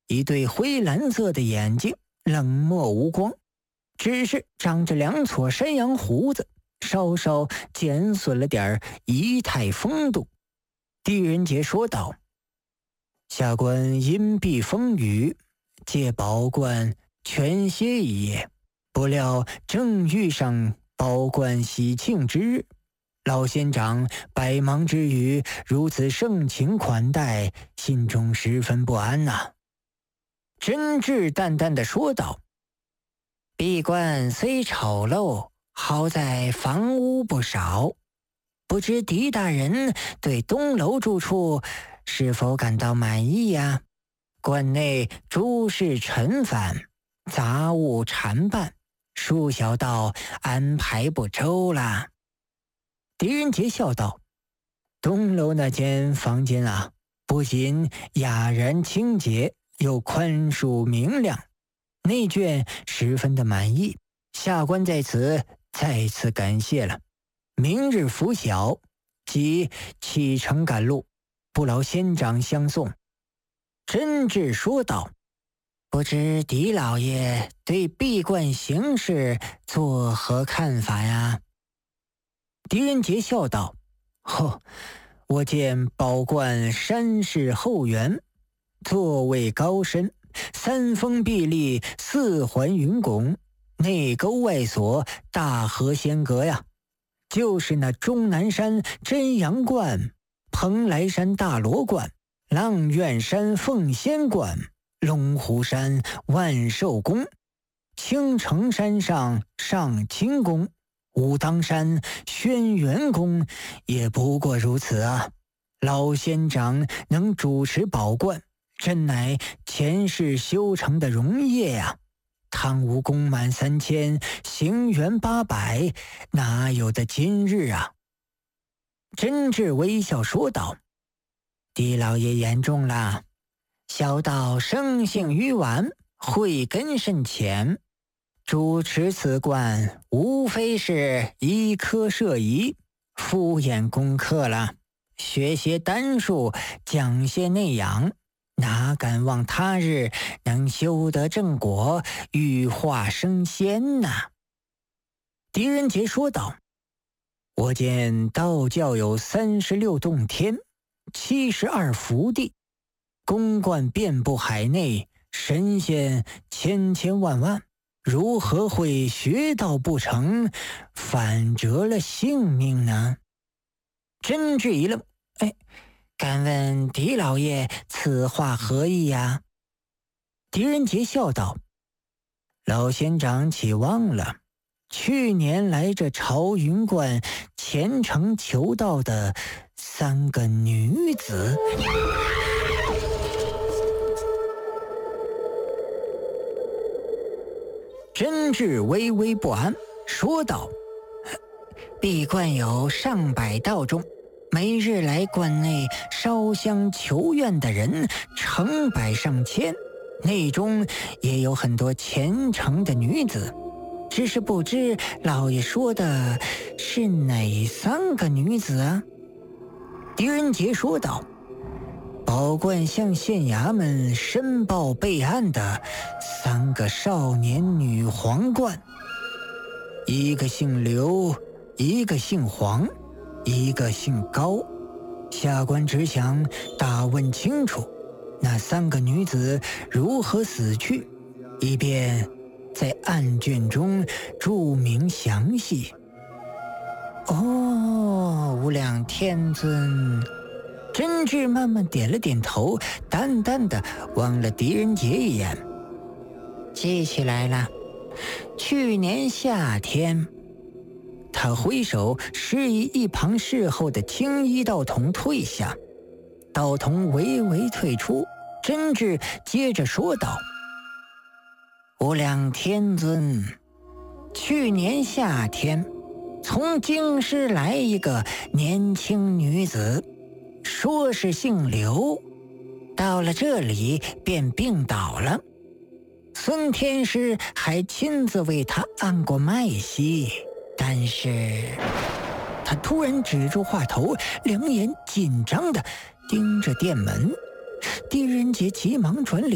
一对灰蓝色的眼睛，冷漠无光，只是长着2撮山羊胡子，稍稍减损了点仪态风度。狄仁杰说道：“下官因避风雨，借宝冠全歇一夜，不料正遇上宝冠喜庆之日，老仙长百忙之余如此盛情款待，心中十分不安呐。”真挚淡淡的说道：“闭关虽丑陋，好在房屋不少。不知狄大人对东楼住处是否感到满意呀？馆内诸事陈繁，杂物缠办，恕小道安排不周啦。”狄仁杰笑道：“东楼那间房间啊，不仅雅然清洁，又宽恕明亮，内眷十分的满意，下官在此再次感谢了。明日拂晓即启程赶路，不劳仙长相送。”真挚说道：“不知狄老爷对闭关行事作何看法呀？”狄仁杰笑道：“我见宝冠山势后圆，座位高深，3峰壁立，4环云拱，内沟外锁，大河仙阁呀。就是那终南山真阳观、蓬莱山大罗观、阆苑山凤仙观、龙虎山万寿宫、青城山上上清宫、武当山轩辕宫，也不过如此啊。老仙长能主持宝冠，真乃前世修成的荣业呀。汤武功满3000，行元800，哪有的今日啊？”真挚微笑说道：“狄老爷言重了，小道生性愚顽，慧根甚浅，主持此冠无非是医科设仪，敷衍功课了，学些丹术，讲些内养，哪敢望他日能修得正果，羽化升仙呐？”狄仁杰说道：“我见道教有36洞天，72福地，宫观遍布海内，神仙千千万万，如何会学道不成，反折了性命呢？”真挚一愣：“敢问狄老爷此话何意呀？”狄仁杰笑道：“老仙长岂忘了去年来这朝云观虔诚求道的3个女子？”真挚微微不安，说道：“闭关有上百道中，每日来观内烧香求愿的人成百上千，内中也有很多虔诚的女子，只是不知老爷说的是哪3个女子啊？”狄仁杰说道：“宝冠向县衙门申报备案的3个少年女皇冠，一个姓刘，一个姓黄，一个姓高。下官只想打问清楚那3个女子如何死去，以便在案卷中注明详细。”无量天尊。真挚慢慢点了点头，淡淡的望了狄仁杰一眼：“记起来了，去年夏天。”他挥手示意一旁侍候的青衣道童退下，道童微微退出。真挚接着说道：“无量天尊，去年夏天从京师来一个年轻女子，说是姓刘，到了这里便病倒了。孙天师还亲自为她按过脉息，但是……”他突然止住话头，两眼紧张地盯着店门。狄仁杰急忙转脸